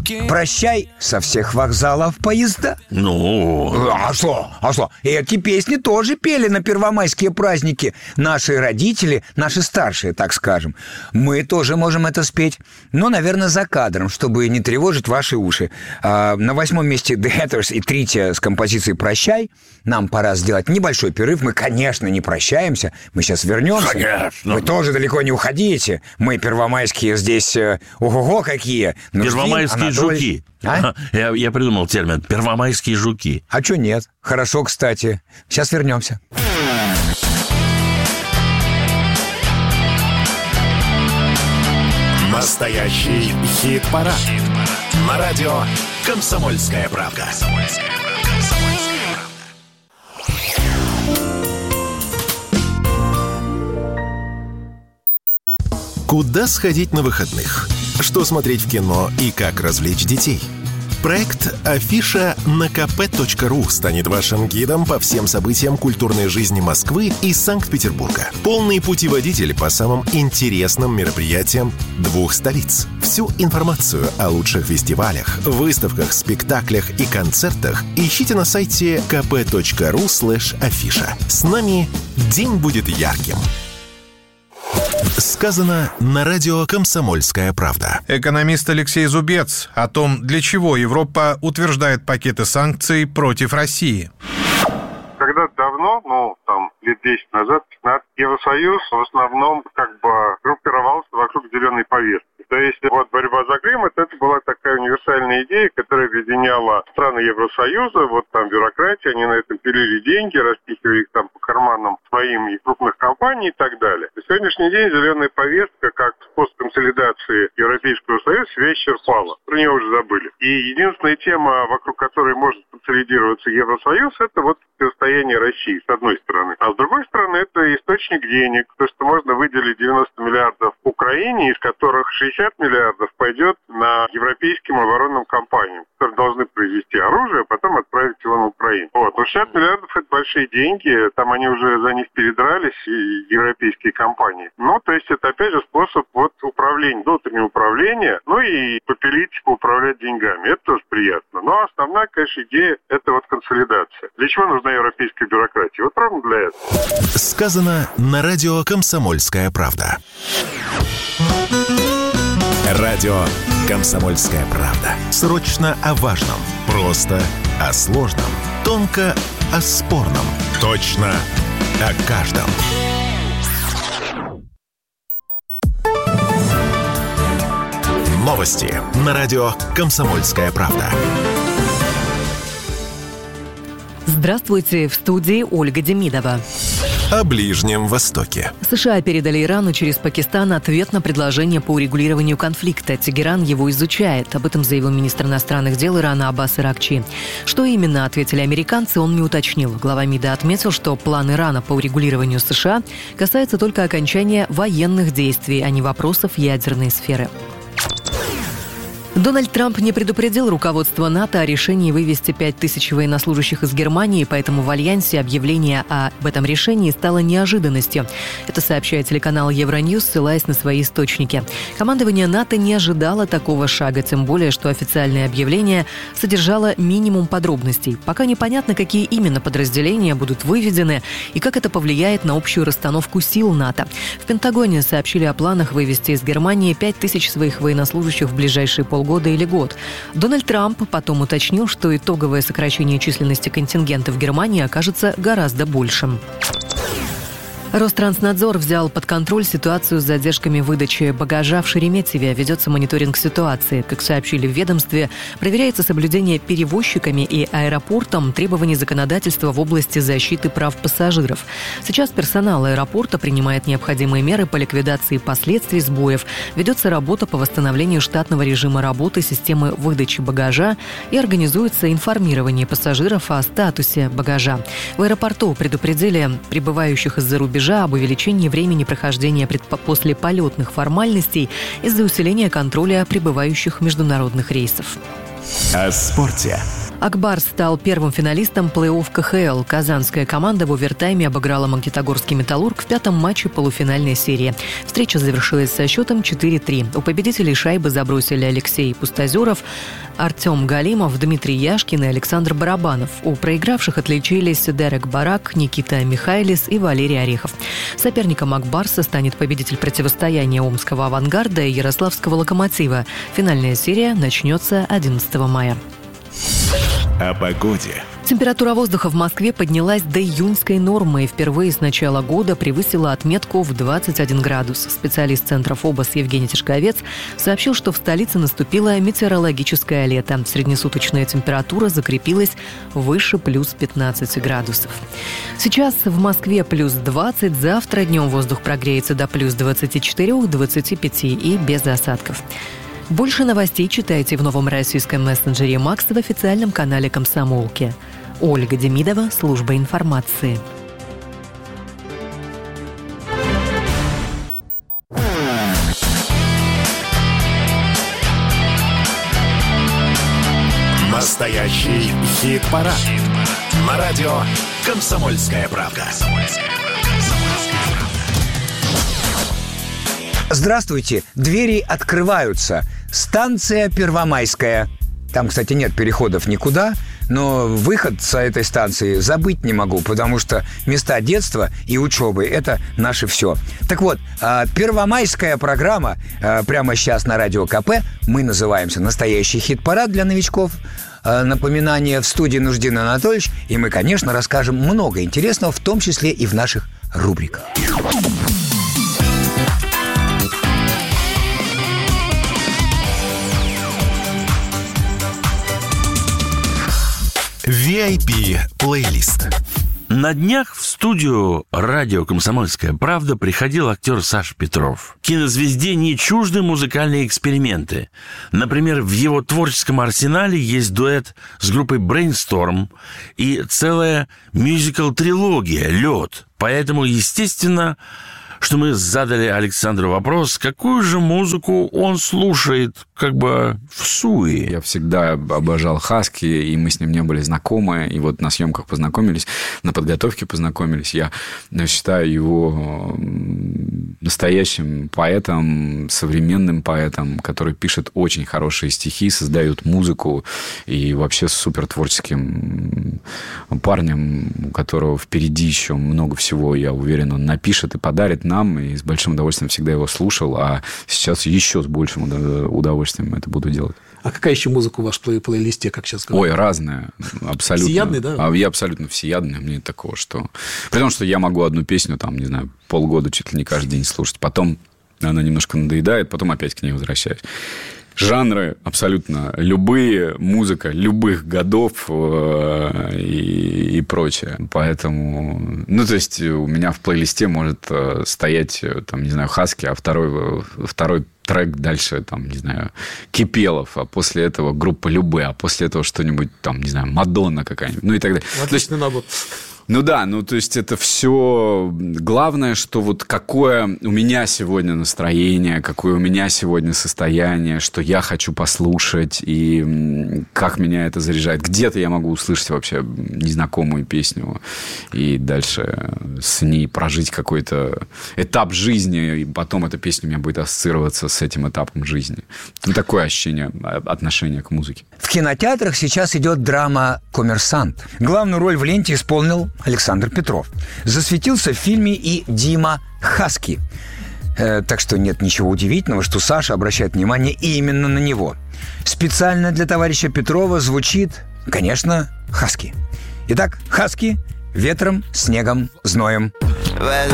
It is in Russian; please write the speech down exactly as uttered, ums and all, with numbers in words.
Прощай со всех вокзалов поезда. Ну... А что? А что? Эти песни тоже пели на первомайские праздники. Наши родители, наши старшие, так скажем. Мы тоже можем это спеть. Но, наверное, за кадром, чтобы не тревожить ваши уши. А на восьмом месте The Hatters и Трития с композицией «Прощай». Нам пора сделать небольшой перерыв. Мы, конечно, не прощаемся. Мы сейчас вернемся. Конечно. Вы тоже далеко не уходите. Мы первомайские здесь... Ого-го какие! Но первомайские Анатолий... жуки. А? Я, я придумал термин «первомайские жуки». А чё нет? Хорошо, кстати. Сейчас вернемся. Настоящий хит-парад. Хит-парад. На радио «Комсомольская правда». Куда сходить на выходных? Что смотреть в кино и как развлечь детей? Проект «Афиша» на ка пэ точка ру станет вашим гидом по всем событиям культурной жизни Москвы и Санкт-Петербурга. Полный путеводитель по самым интересным мероприятиям двух столиц. Всю информацию о лучших фестивалях, выставках, спектаклях и концертах ищите на сайте ка пэ точка ру слэш афиша. С нами день будет ярким. Сказано на радио «Комсомольская правда». Экономист Алексей Зубец о том, для чего Европа утверждает пакеты санкций против России. Когда-то давно, ну, там, лет десять назад, пятнадцать, Евросоюз в основном как бы группировался вокруг зеленой повестки. То есть вот борьба за климат, это была такая универсальная идея, которая объединяла страны Евросоюза, вот там бюрократия, они на этом пилили деньги, распихивали их там по карманам своим и крупных компаний и так далее. На сегодняшний день зеленая повестка, как способ консолидации Европейского Союза, себя исчерпала. Про нее уже забыли. И единственная тема, вокруг которой может консолидироваться Евросоюз, это вот противостояние России, с одной стороны. А с другой стороны, это источник денег. То, что можно выделить девяносто миллиардов Украине, из которых шестьдесят миллиардов пойдет на европейским оборонным компаниям, которые должны произвести оружие, а потом отправить его на Украину. Вот. Но шестьдесят миллиардов – это большие деньги, там они уже за них передрались, и европейские компании. Ну, то есть это, опять же, способ вот управления, внутреннего управления, ну и попилить, поуправлять деньгами. Это тоже приятно. Но основная, конечно, идея – это вот консолидация. Для чего нужна европейская бюрократия? Вот ровно для этого. Сказано на радио «Комсомольская правда». Радио «Комсомольская правда». Срочно о важном. Просто о сложном. Тонко о спорном. Точно о каждом. Новости на радио «Комсомольская правда». Здравствуйте, в студии Ольга Демидова. О Ближнем Востоке. США передали Ирану через Пакистан ответ на предложение по урегулированию конфликта. Тегеран его изучает. Об этом заявил министр иностранных дел Ирана Аббас Аракчи. Что именно ответили американцы, он не уточнил. Глава МИДа отметил, что план Ирана по урегулированию США касается только окончания военных действий, а не вопросов ядерной сферы. Дональд Трамп не предупредил руководство НАТО о решении вывести пять тысяч военнослужащих из Германии, поэтому в Альянсе объявление об этом решении стало неожиданностью. Это сообщает телеканал Евроньюз, ссылаясь на свои источники. Командование НАТО не ожидало такого шага, тем более, что официальное объявление содержало минимум подробностей. Пока непонятно, какие именно подразделения будут выведены и как это повлияет на общую расстановку сил НАТО. В Пентагоне сообщили о планах вывести из Германии пять тысяч своих военнослужащих в ближайшие полгода. года или год. Дональд Трамп потом уточнил, что итоговое сокращение численности контингента в Германии окажется гораздо большим. Ространснадзор взял под контроль ситуацию с задержками выдачи багажа в Шереметьеве. Ведется мониторинг ситуации. Как сообщили в ведомстве, проверяется соблюдение перевозчиками и аэропортом требований законодательства в области защиты прав пассажиров. Сейчас персонал аэропорта принимает необходимые меры по ликвидации последствий сбоев. Ведется работа по восстановлению штатного режима работы системы выдачи багажа и организуется информирование пассажиров о статусе багажа. В аэропорту предупредили прибывающих из-за рубежа об увеличении времени прохождения послеполетных формальностей из-за усиления контроля прибывающих международных рейсов. О спорте. «Ак-Барс» стал первым финалистом плей-офф ка ха эл. Казанская команда в овертайме обыграла Магнитогорский «Металлург» в пятом матче полуфинальной серии. Встреча завершилась со счетом четыре три. У победителей шайбы забросили Алексей Пустозеров, Артем Галимов, Дмитрий Яшкин и Александр Барабанов. У проигравших отличились Дерек Барак, Никита Михайлис и Валерий Орехов. Соперником «Ак-Барса» станет победитель противостояния омского «Авангарда» и ярославского «Локомотива». Финальная серия начнется одиннадцатого мая. О погоде. Температура воздуха в Москве поднялась до июньской нормы и впервые с начала года превысила отметку в двадцать один градус. Специалист Центра ФОБОС Евгений Тишковец сообщил, что в столице наступило метеорологическое лето. Среднесуточная температура закрепилась выше плюс пятнадцати градусов. Сейчас в Москве плюс двадцать, завтра днем воздух прогреется до плюс двадцати четырёх - двадцати пяти и без осадков. Больше новостей читайте в новом российском мессенджере «Макс» в официальном канале «Комсомолки». Ольга Демидова, служба информации. Настоящий хит-парад. Хит-парад. На радио «Комсомольская правда». Здравствуйте. Двери открываются. Станция Первомайская. Там, кстати, нет переходов никуда, но выход с этой станции забыть не могу, потому что места детства и учебы – это наше все. Так вот, первомайская программа прямо сейчас на Радио КП. Мы называемся «Настоящий хит-парад» для новичков. Напоминание: в студии Нуждин Анатольевич. И мы, конечно, расскажем много интересного, в том числе и в наших рубриках. ви ай пи-плейлист. На днях в студию радио «Комсомольская правда» приходил актер Саша Петров. Кинозвезде не чужды музыкальные эксперименты. Например, в его творческом арсенале есть дуэт с группой Brainstorm и целая мюзикл-трилогия «Лед». Поэтому, естественно, что мы задали Александру вопрос, какую же музыку он слушает как бы в суе. Я всегда обожал Хаски, и мы с ним не были знакомы. И вот на съемках познакомились, на подготовке познакомились. Я считаю его настоящим поэтом, современным поэтом, который пишет очень хорошие стихи, создает музыку, и вообще супер творческим парнем, у которого впереди еще много всего, я уверен, он напишет и подарит нам, и с большим удовольствием всегда его слушал, а сейчас еще с большим удовольствием это буду делать. А какая еще музыка у вас в плей- плейлисте, как сейчас говорят? Ой, разная, абсолютно. Всеядный, да? А я абсолютно всеядный, мне нет такого, что... При том, что я могу одну песню, там, не знаю, полгода чуть ли не каждый день слушать, потом она немножко надоедает, потом опять к ней возвращаюсь. Жанры абсолютно любые, музыка любых годов э, и, и прочее. Поэтому, ну, то есть, у меня в плейлисте может э, стоять, там, не знаю, Хаски, а второй, второй трек дальше, там, не знаю, Кипелов, а после этого группа Любэ, а после этого что-нибудь, там, не знаю, Мадонна какая-нибудь, ну и так далее. Отличный набор. Ну да, ну то есть это все... Главное, что вот какое у меня сегодня настроение, какое у меня сегодня состояние, что я хочу послушать, и как меня это заряжает. Где-то я могу услышать вообще незнакомую песню и дальше с ней прожить какой-то этап жизни, и потом эта песня у меня будет ассоциироваться с этим этапом жизни. Ну, такое ощущение, отношение к музыке. В кинотеатрах сейчас идет драма «Коммерсант». Главную роль в ленте исполнил Александр Петров. Засветился в фильме и Дима Хаски. Э, так что нет ничего удивительного, что Саша обращает внимание именно на него. Специально для товарища Петрова звучит, конечно, Хаски. Итак, Хаски, ветром, снегом, зноем.